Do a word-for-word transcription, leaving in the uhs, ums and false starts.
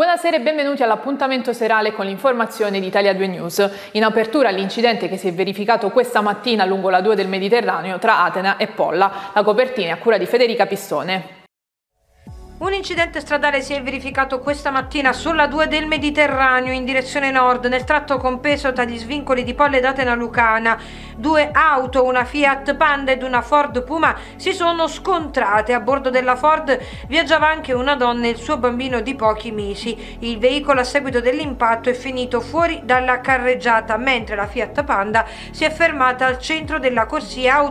Buonasera e benvenuti all'appuntamento serale con l'informazione di Italia due News. In apertura all'incidente che si è verificato questa mattina lungo la due del Mediterraneo tra Atena e Polla. La copertina è a cura di Federica Pistone. Un incidente stradale si è verificato questa mattina sulla due del Mediterraneo in direzione nord, nel tratto compreso tra gli svincoli di Polla ed Atena Lucana. Due auto, una Fiat Panda ed una Ford Puma, si sono scontrate. A bordo della Ford viaggiava anche una donna e il suo bambino di pochi mesi. Il veicolo a seguito dell'impatto è finito fuori dalla carreggiata, mentre la Fiat Panda si è fermata al centro della corsia auto